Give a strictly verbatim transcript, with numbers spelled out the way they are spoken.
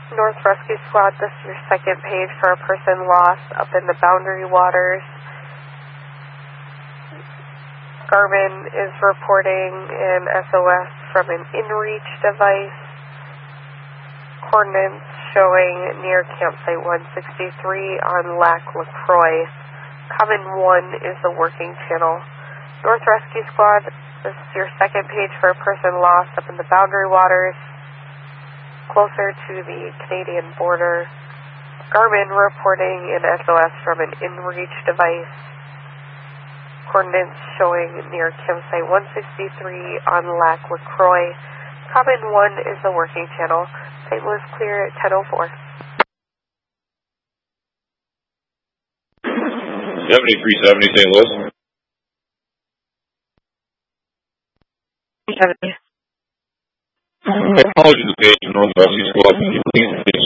North Rescue Squad, this is your second page for a person lost up in the Boundary Waters. Garmin is reporting an S O S from an InReach device. Coordinates showing near campsite one sixty-three on Lac LaCroix. Common one is the working channel. North Rescue Squad, this is your second page for a person lost up in the Boundary Waters, closer to the Canadian border. Garmin reporting an S O S from an InReach device. Coordinates showing near campsite one sixty-three on Lac LaCroix. Common one is the working channel. Saint Louis clear at ten oh four. seventy-three seventy Saint Louis. seventy. Apologies to the page, North Rescue Squad. Can you please